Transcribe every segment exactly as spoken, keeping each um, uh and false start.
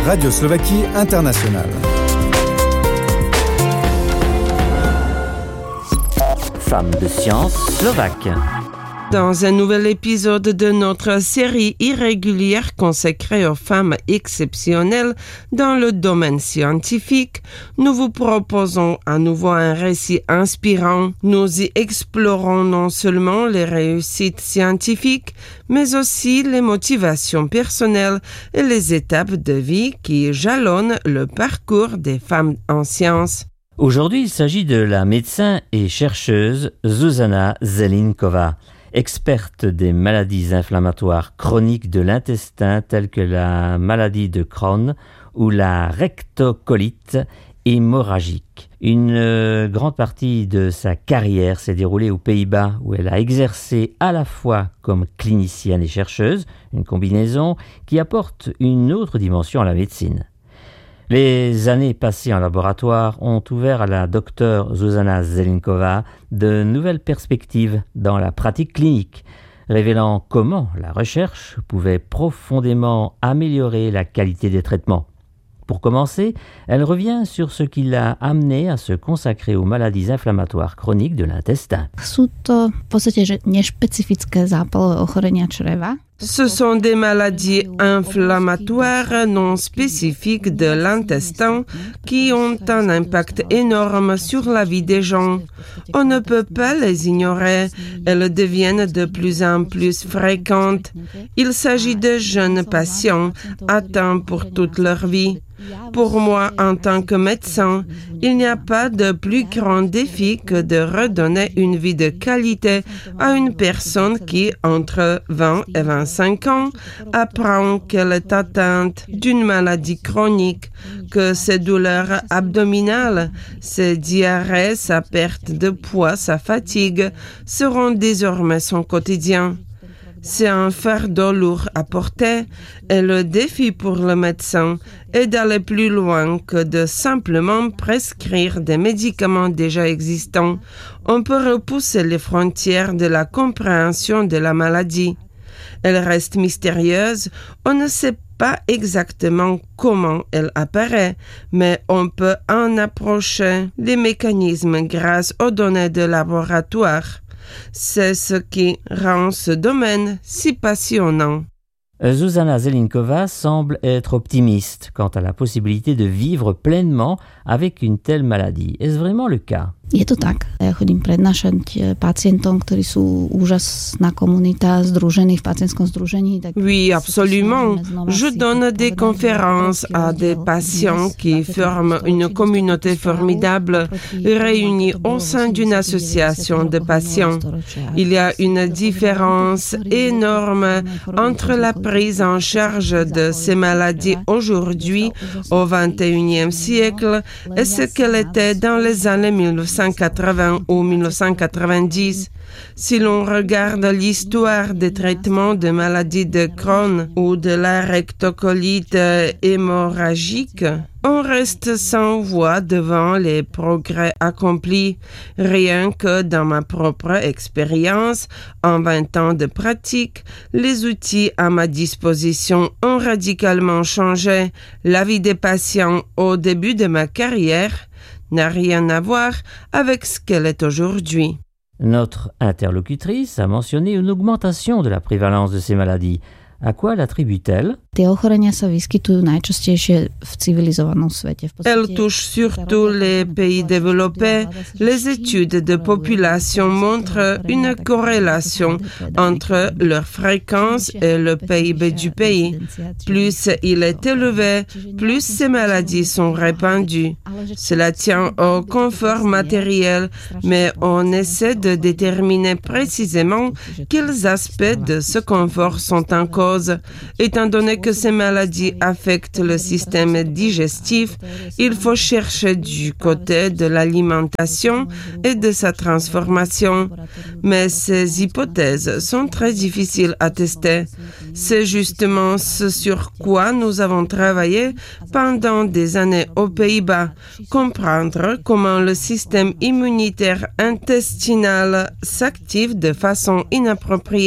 Radio Slovaquie Internationale. Femmes de science slovaque. Dans un nouvel épisode de notre série irrégulière consacrée aux femmes exceptionnelles dans le domaine scientifique, nous vous proposons à nouveau un récit inspirant. Nous y explorons non seulement les réussites scientifiques, mais aussi les motivations personnelles et les étapes de vie qui jalonnent le parcours des femmes en sciences. Aujourd'hui, il s'agit de la médecin et chercheuse Zuzana Zelinkova, experte des maladies inflammatoires chroniques de l'intestin telles que la maladie de Crohn ou la rectocolite hémorragique. Une euh, grande partie de sa carrière s'est déroulée aux Pays-Bas où elle a exercé à la fois comme clinicienne et chercheuse, une combinaison qui apporte une autre dimension à la médecine. Les années passées en laboratoire ont ouvert à la docteure Zuzana Zelinkova de nouvelles perspectives dans la pratique clinique, révélant comment la recherche pouvait profondément améliorer la qualité des traitements. Pour commencer, elle revient sur ce qui l'a amenée à se consacrer aux maladies inflammatoires chroniques de l'intestin. Sú to v podstate že nešpecifické zápalové ochorenia čreva. Ce sont des maladies inflammatoires non spécifiques de l'intestin qui ont un impact énorme sur la vie des gens. On ne peut pas les ignorer. Elles deviennent de plus en plus fréquentes. Il s'agit de jeunes patients atteints pour toute leur vie. Pour moi, en tant que médecin, il n'y a pas de plus grand défi que de redonner une vie de qualité à une personne qui, entre vingt et vingt-cinq ans, apprend qu'elle est atteinte d'une maladie chronique, que ses douleurs abdominales, ses diarrhées, sa perte de poids, sa fatigue seront désormais son quotidien. C'est un fardeau lourd à porter et le défi pour le médecin est d'aller plus loin que de simplement prescrire des médicaments déjà existants. On peut repousser les frontières de la compréhension de la maladie. Elle reste mystérieuse, on ne sait pas exactement comment elle apparaît, mais on peut en approcher les mécanismes grâce aux données de laboratoire. C'est ce qui rend ce domaine si passionnant. Zuzana Zelinkova semble être optimiste quant à la possibilité de vivre pleinement avec une telle maladie. Est-ce vraiment le cas? Je to tak. Ja chodím prednášať pacientom, ktorí sú úžasná komunita, združení v pacientskom združení. Oui, absolument. Je donne des conférences à des patients qui forment une communauté formidable réunie au sein d'une association de patients. Il y a une différence énorme entre la prise en charge de ces maladies aujourd'hui, au vingt et unième siècle, et ce qu'elle était dans les années mille neuf cent quatre-vingts ou mille neuf cent quatre-vingt-dix. Si l'on regarde l'histoire des traitements de maladies de Crohn ou de la rectocolite hémorragique, on reste sans voix devant les progrès accomplis. Rien que dans ma propre expérience, en vingt ans de pratique, les outils à ma disposition ont radicalement changé. La vie des patients au début de ma carrière n'a rien à voir avec ce qu'elle est aujourd'hui. Notre interlocutrice a mentionné une augmentation de la prévalence de ces maladies. À quoi l'attribue-t-elle? Tie ochorenia sa vyskytujú najčastejšie v civilizovanom svete. Elle touche surtout les pays développés. Les études de population montrent une corrélation entre leur fréquence et le P I B du pays. Plus il est élevé, plus ces maladies sont répandues. Cela tient au confort matériel, mais on essaie de déterminer précisément quels aspects de ce confort sont en cause. Étant donné que ces maladies affectent le système digestif, il faut chercher du côté de l'alimentation et de sa transformation. Mais ces hypothèses sont très difficiles à tester. C'est justement ce sur quoi nous avons travaillé pendant des années aux Pays-Bas. Comprendre comment le système immunitaire intestinal s'active de façon inappropriée.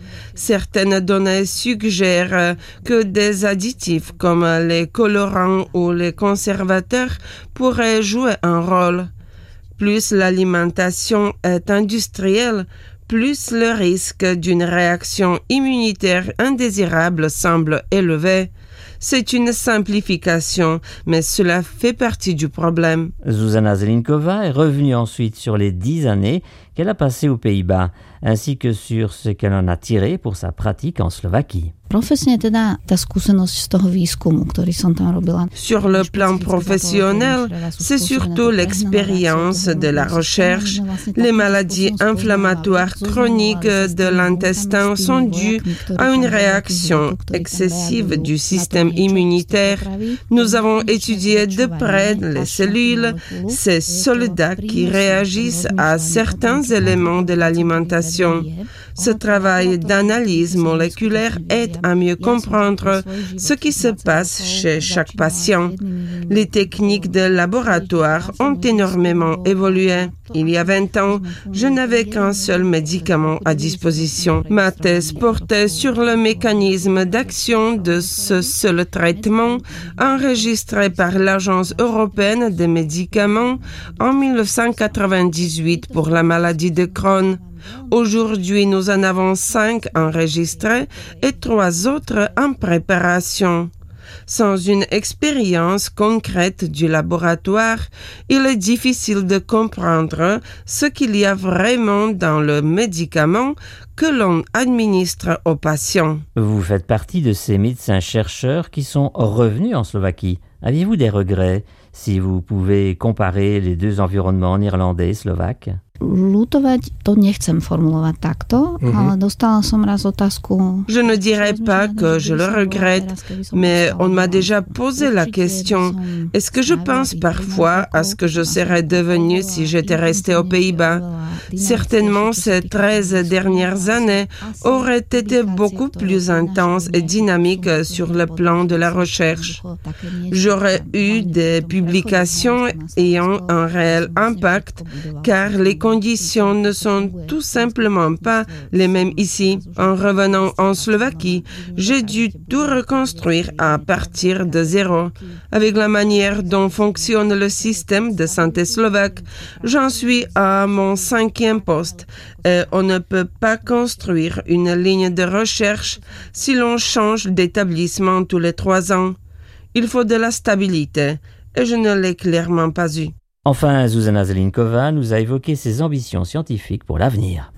Certaines données suggèrent que des additifs comme les colorants ou les conservateurs pourraient jouer un rôle. Plus l'alimentation est industrielle, plus le risque d'une réaction immunitaire indésirable semble élevé. C'est une simplification, mais cela fait partie du problème. Zuzana Zelinkova est revenue ensuite sur les dix années qu'elle a passées aux Pays-Bas, ainsi que sur ce qu'elle en a tiré pour sa pratique en Slovaquie. Profesne teda tá skúsenosť z toho výskumu, ktorý som tam robila. Sur le plan professionnel, c'est surtout l'expérience de la recherche. Les maladies inflammatoires chroniques de l'intestin sont dues à une réaction excessive du système immunitaire. Nous avons étudié de près les cellules, ces soldats qui réagissent à certains éléments de l'alimentation. Ce travail d'analyse moléculaire aide à mieux comprendre ce qui se passe chez chaque patient. Les techniques de laboratoire ont énormément évolué. Il y a vingt ans, je n'avais qu'un seul médicament à disposition. Ma thèse portait sur le mécanisme d'action de ce seul traitement enregistré par l'Agence européenne des médicaments en dix-neuf cent quatre-vingt-dix-huit pour la maladie de Crohn. Aujourd'hui, nous en avons cinq enregistrés et trois autres en préparation. Sans une expérience concrète du laboratoire, il est difficile de comprendre ce qu'il y a vraiment dans le médicament que l'on administre aux patients. Vous faites partie de ces médecins-chercheurs qui sont revenus en Slovaquie. Aviez-vous des regrets si vous pouvez comparer les deux environnements néerlandais et slovaques? Ľutovať to nechcem formulovať takto, mm-hmm. ale dostala som raz otázku. Je ne dirais pas que je le regrette, mais on m'a déjà posé la question. Est-ce que je pense parfois à ce que je serais devenue si j'étais restée aux Pays-Bas? Certainement, ces treize dernières années auraient été beaucoup plus intenses et dynamiques sur le plan de la recherche. J'aurais eu des publications ayant un réel impact, car les conditions ne sont tout simplement pas les mêmes ici. En revenant en Slovaquie, j'ai dû tout reconstruire à partir de zéro. Avec la manière dont fonctionne le système de santé slovaque, j'en suis à mon cinquième poste et on ne peut pas construire une ligne de recherche si l'on change d'établissement tous les trois ans. Il faut de la stabilité et je ne l'ai clairement pas eu. Enfin, Zuzana Zelinkova nous a évoqué ses ambitions scientifiques pour l'avenir.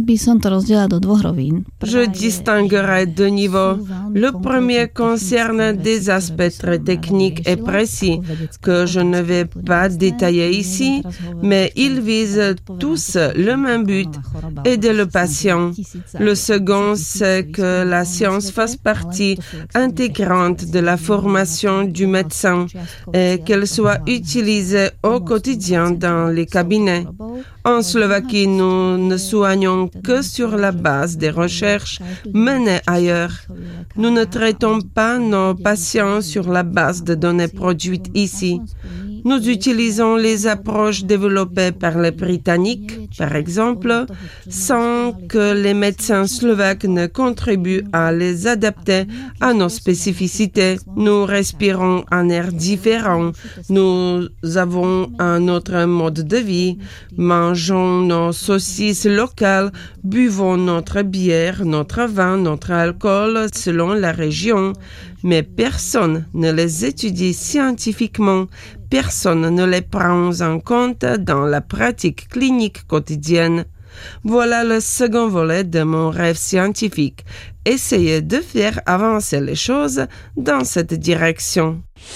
Je distinguerai deux niveaux. Le premier concerne des aspects très techniques et précis que je ne vais pas détailler ici, mais ils visent tous le même but, aider le patient. Le second, c'est que la science fasse partie intégrante de la formation du médecin et qu'elle soit utilisée au quotidien dans les cabinets. En Slovaquie, nous ne soignons que sur la base des recherches menées ailleurs. Nous ne traitons pas nos patients sur la base de données produites ici. Nous utilisons les approches développées par les Britanniques, par exemple, sans que les médecins slovaques ne contribuent à les adapter à nos spécificités. Nous respirons un air différent, nous avons un autre mode de vie, mangeons nos saucisses locales, buvons notre bière, notre vin, notre alcool selon la région. Mais personne ne les étudie scientifiquement, personne ne les prend en compte dans la pratique clinique quotidienne. Voilà le second volet de mon rêve scientifique. Essayer de faire avancer les choses dans cette direction.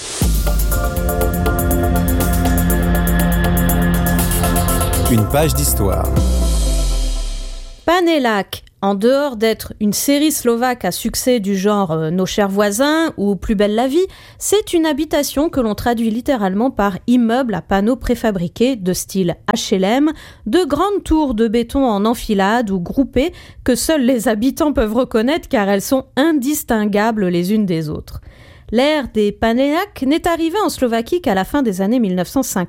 Une page d'histoire. Panélac, en dehors d'être une série slovaque à succès du genre euh, Nos chers voisins ou Plus belle la vie, c'est une habitation que l'on traduit littéralement par immeuble à panneaux préfabriqués de style H L M, de grandes tours de béton en enfilade ou groupées que seuls les habitants peuvent reconnaître car elles sont indistinguables les unes des autres. L'ère des Panélac n'est arrivée en Slovaquie qu'à la fin des années mille neuf cent cinquante.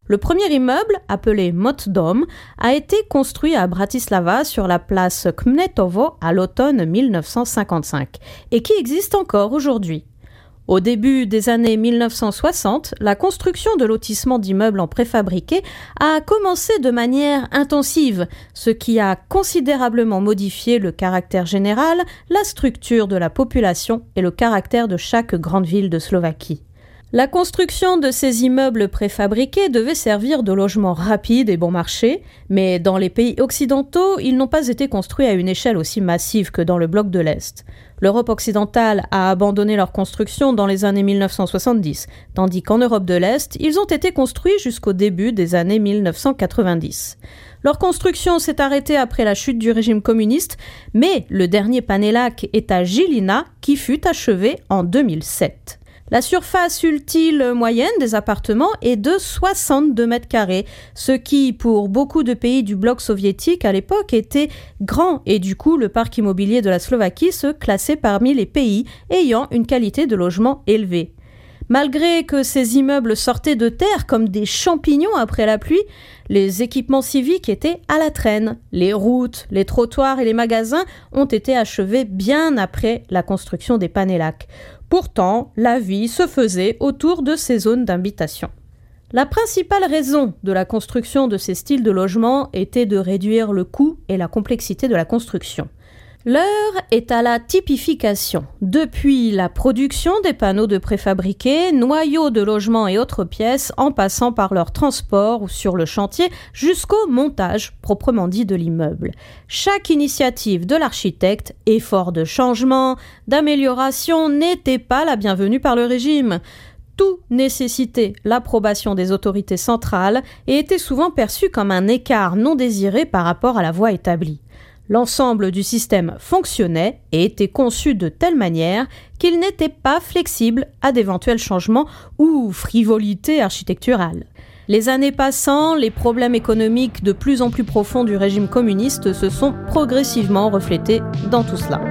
Le premier immeuble, appelé Mot Dom, a été construit à Bratislava sur la place Kmetovo à l'automne mille neuf cent cinquante-cinq et qui existe encore aujourd'hui. Au début des années mille neuf cent soixante, la construction de lotissements d'immeubles en préfabriqué a commencé de manière intensive, ce qui a considérablement modifié le caractère général, la structure de la population et le caractère de chaque grande ville de Slovaquie. La construction de ces immeubles préfabriqués devait servir de logement rapide et bon marché, mais dans les pays occidentaux, ils n'ont pas été construits à une échelle aussi massive que dans le bloc de l'Est. L'Europe occidentale a abandonné leur construction dans les années mille neuf cent soixante-dix, tandis qu'en Europe de l'Est, ils ont été construits jusqu'au début des années mille neuf cent quatre-vingt-dix. Leur construction s'est arrêtée après la chute du régime communiste, mais le dernier Panélac est à Žilina, qui fut achevé en deux mille sept. La surface utile moyenne des appartements est de soixante-deux mètres carrés, ce qui, pour beaucoup de pays du bloc soviétique à l'époque, était grand et du coup, le parc immobilier de la Slovaquie se classait parmi les pays ayant une qualité de logement élevée. Malgré que ces immeubles sortaient de terre comme des champignons après la pluie, les équipements civiques étaient à la traîne. Les routes, les trottoirs et les magasins ont été achevés bien après la construction des Panélac. Pourtant, la vie se faisait autour de ces zones d'habitation. La principale raison de la construction de ces styles de logement était de réduire le coût et la complexité de la construction. L'heure est à la typification. Depuis la production des panneaux de préfabriqués, noyaux de logements et autres pièces, en passant par leur transport ou sur le chantier, jusqu'au montage proprement dit de l'immeuble. Chaque initiative de l'architecte, effort de changement, d'amélioration, n'était pas la bienvenue par le régime. Tout nécessitait l'approbation des autorités centrales et était souvent perçu comme un écart non désiré par rapport à la voie établie. L'ensemble du système fonctionnait et était conçu de telle manière qu'il n'était pas flexible à d'éventuels changements ou frivolités architecturales. Les années passant, les problèmes économiques de plus en plus profonds du régime communiste se sont progressivement reflétés dans tout cela.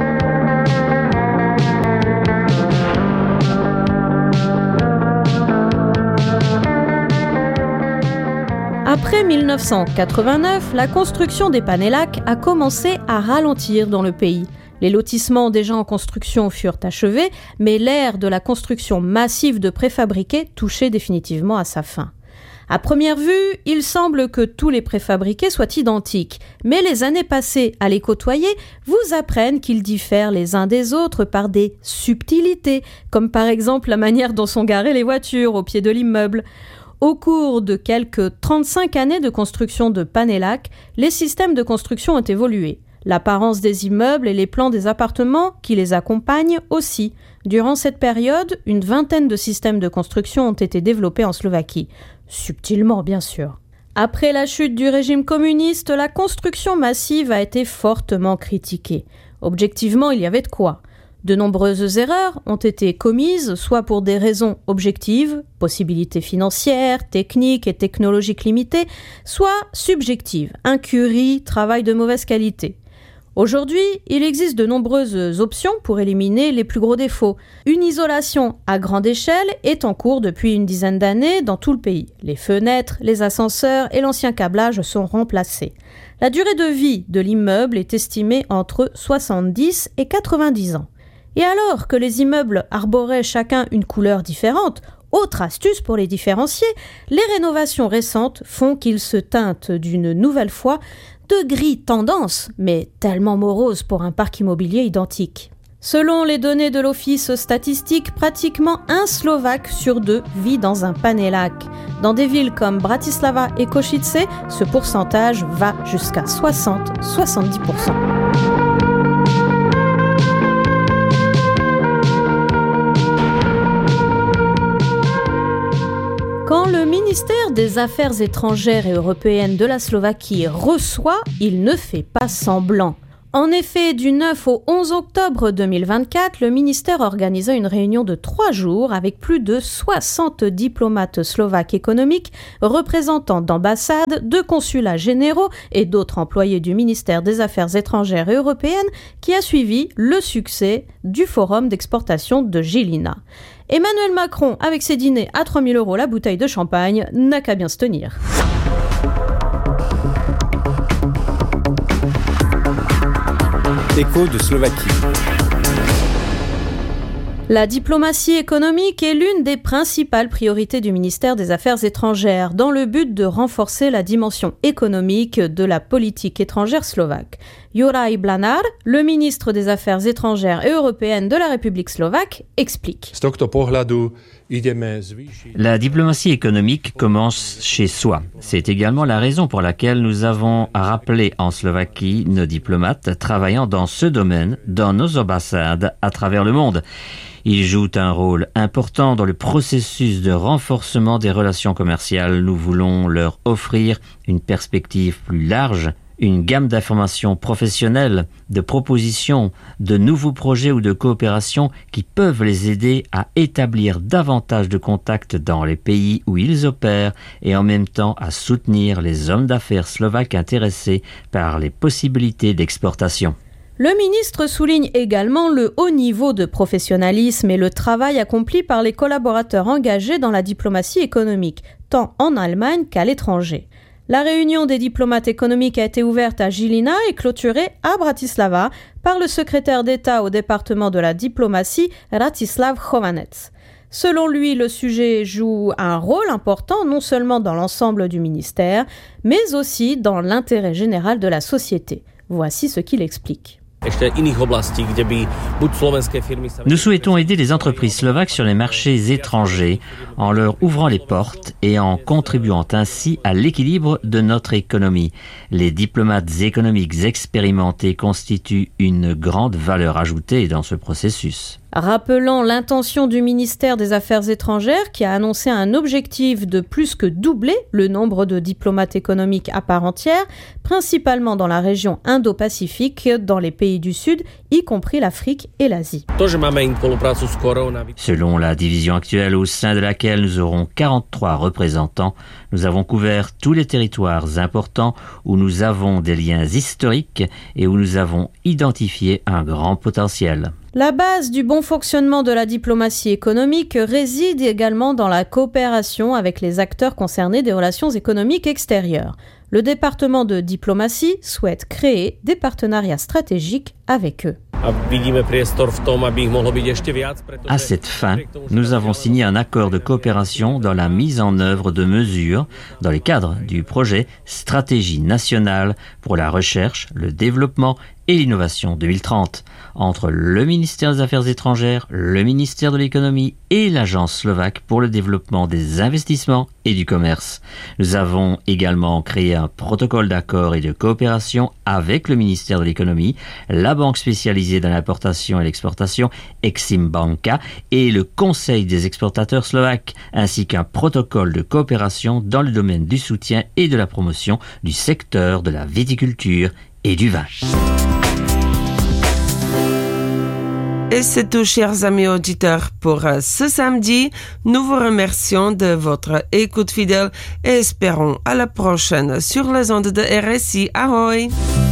Après mille neuf cent quatre-vingt-neuf, la construction des Panélac a commencé à ralentir dans le pays. Les lotissements déjà en construction furent achevés, mais l'ère de la construction massive de préfabriqués touchait définitivement à sa fin. À première vue, il semble que tous les préfabriqués soient identiques, mais les années passées à les côtoyer vous apprennent qu'ils diffèrent les uns des autres par des subtilités, comme par exemple la manière dont sont garées les voitures au pied de l'immeuble. Au cours de quelques trente-cinq années de construction de Panélac, les systèmes de construction ont évolué. L'apparence des immeubles et les plans des appartements qui les accompagnent aussi. Durant cette période, une vingtaine de systèmes de construction ont été développés en Slovaquie. Subtilement, bien sûr. Après la chute du régime communiste, la construction massive a été fortement critiquée. Objectivement, il y avait de quoi. De nombreuses erreurs ont été commises, soit pour des raisons objectives, possibilités financières, techniques et technologiques limitées, soit subjectives, incurie, travail de mauvaise qualité. Aujourd'hui, il existe de nombreuses options pour éliminer les plus gros défauts. Une isolation à grande échelle est en cours depuis une dizaine d'années dans tout le pays. Les fenêtres, les ascenseurs et l'ancien câblage sont remplacés. La durée de vie de l'immeuble est estimée entre soixante-dix et quatre-vingt-dix ans. Et alors que les immeubles arboraient chacun une couleur différente, autre astuce pour les différencier, les rénovations récentes font qu'ils se teintent d'une nouvelle fois de gris tendance, mais tellement morose pour un parc immobilier identique. Selon les données de l'Office statistique, pratiquement un Slovaque sur deux vit dans un Panélac. Dans des villes comme Bratislava et Košice, ce pourcentage va jusqu'à soixante à soixante-dix pour cent. Quand le ministère des Affaires étrangères et européennes de la Slovaquie reçoit, il ne fait pas semblant. En effet, du neuf au onze octobre deux mille vingt-quatre, le ministère organisa une réunion de trois jours avec plus de soixante diplomates slovaques économiques, représentants d'ambassades, de consulats généraux et d'autres employés du ministère des Affaires étrangères et européennes, qui a suivi le succès du forum d'exportation de Žilina. Emmanuel Macron, avec ses dîners à trois mille euros la bouteille de champagne, n'a qu'à bien se tenir. Écho de Slovaquie. La diplomatie économique est l'une des principales priorités du ministère des Affaires étrangères, dans le but de renforcer la dimension économique de la politique étrangère slovaque. Juraj Blanár, le ministre des Affaires étrangères et européennes de la République slovaque, explique. La diplomatie économique commence chez soi. C'est également la raison pour laquelle nous avons rappelé en Slovaquie nos diplomates travaillant dans ce domaine, dans nos ambassades à travers le monde. Ils jouent un rôle important dans le processus de renforcement des relations commerciales. Nous voulons leur offrir une perspective plus large, une gamme d'informations professionnelles, de propositions, de nouveaux projets ou de coopération qui peuvent les aider à établir davantage de contacts dans les pays où ils opèrent et en même temps à soutenir les hommes d'affaires slovaques intéressés par les possibilités d'exportation. Le ministre souligne également le haut niveau de professionnalisme et le travail accompli par les collaborateurs engagés dans la diplomatie économique, tant en Allemagne qu'à l'étranger. La réunion des diplomates économiques a été ouverte à Žilina et clôturée à Bratislava par le secrétaire d'État au département de la diplomatie, Ratislav Chovanec. Selon lui, le sujet joue un rôle important non seulement dans l'ensemble du ministère, mais aussi dans l'intérêt général de la société. Voici ce qu'il explique. Nous souhaitons aider les entreprises slovaques sur les marchés étrangers en leur ouvrant les portes et en contribuant ainsi à l'équilibre de notre économie. Les diplomates économiques expérimentés constituent une grande valeur ajoutée dans ce processus. Rappelant l'intention du ministère des Affaires étrangères qui a annoncé un objectif de plus que doubler le nombre de diplomates économiques à part entière, principalement dans la région Indo-Pacifique, dans les pays du Sud, y compris l'Afrique et l'Asie. Selon la division actuelle au sein de laquelle nous aurons quarante-trois représentants, nous avons couvert tous les territoires importants où nous avons des liens historiques et où nous avons identifié un grand potentiel. La base du bon fonctionnement de la diplomatie économique réside également dans la coopération avec les acteurs concernés des relations économiques extérieures. Le département de diplomatie souhaite créer des partenariats stratégiques avec eux. À cette fin, nous avons signé un accord de coopération dans la mise en œuvre de mesures dans le cadre du projet Stratégie nationale pour la recherche, le développement et l'innovation deux mille trente entre le ministère des Affaires étrangères, le ministère de l'économie et l'Agence slovaque pour le développement des investissements et du commerce. Nous avons également créé un protocole d'accord et de coopération avec le ministère de l'économie, la banque spécialisée dans l'importation et l'exportation Exim Banka et le Conseil des exportateurs slovaques, ainsi qu'un protocole de coopération dans le domaine du soutien et de la promotion du secteur de la viticulture et du vin. Et c'est tout, chers amis auditeurs, pour ce samedi. Nous vous remercions de votre écoute fidèle et espérons à la prochaine sur les ondes de R S I. Ahoy!